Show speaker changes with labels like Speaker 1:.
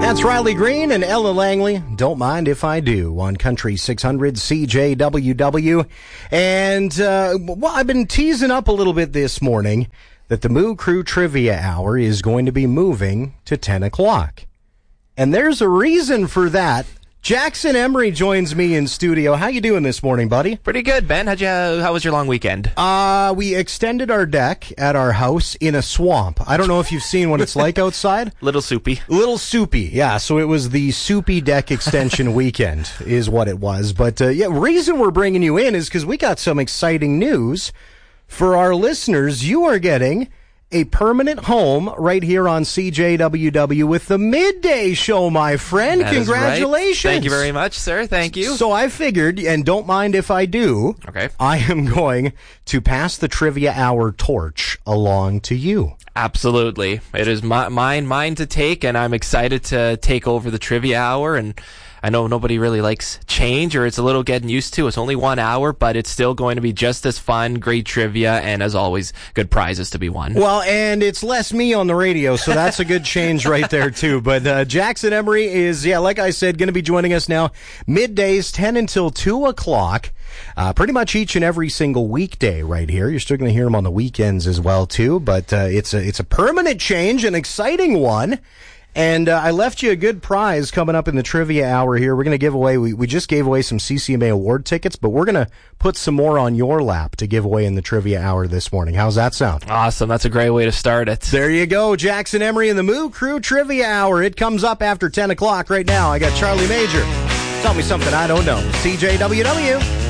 Speaker 1: That's Riley Green and Ella Langley. Don't mind if I do on Country 600 CJWW. And, I've been teasing up a little bit this morning that the Moo Crew Trivia Hour is going to be moving to 10 o'clock. And there's a reason for that. Jackson Emery joins me in studio. How you doing this morning, buddy?
Speaker 2: Pretty good, Ben. How was your long weekend?
Speaker 1: We extended our deck at our house in a swamp. I don't know if you've seen what it's like outside.
Speaker 2: Little soupy.
Speaker 1: Little soupy, yeah. So it was the soupy deck extension weekend is what it was. But, reason we're bringing you in is because we got some exciting news for our listeners. You are getting a permanent home right here on CJWW with the Midday Show, my friend.
Speaker 2: That
Speaker 1: Congratulations.
Speaker 2: Right. Thank you very much, sir. Thank you.
Speaker 1: So I figured, and don't mind if I do,
Speaker 2: okay,
Speaker 1: I am going to pass the Trivia Hour torch along to you.
Speaker 2: Absolutely. It is mine to take, and I'm excited to take over the Trivia Hour. And I know nobody really likes change, or it's a little getting used to. It's only 1 hour, but it's still going to be just as fun, great trivia, and as always, good prizes to be won.
Speaker 1: Well, and it's less me on the radio, so that's a good change right there, too. But Jackson Emery is, like I said, going to be joining us now middays, 10 until 2 o'clock. Pretty much each and every single weekday right here. You're still going to hear him on the weekends as well, too. But it's a permanent change, an exciting one. And I left you a good prize coming up in the Trivia Hour here. We're going to give away, we just gave away some CCMA award tickets, but we're going to put some more on your lap to give away in the Trivia Hour this morning. How's that sound?
Speaker 2: Awesome. That's a great way to start it.
Speaker 1: There you go. Jackson Emery and the Moo Crew Trivia Hour. It comes up after 10 o'clock right now. I got Charlie Major. Tell me something I don't know. CJWW.